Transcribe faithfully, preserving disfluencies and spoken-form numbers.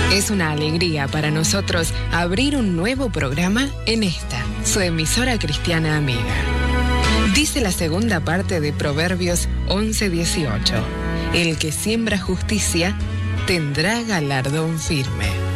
Es una alegría para nosotros abrir un nuevo programa en esta, su emisora cristiana amiga. Dice la segunda parte de Proverbios once dieciocho: el que siembra justicia tendrá galardón firme.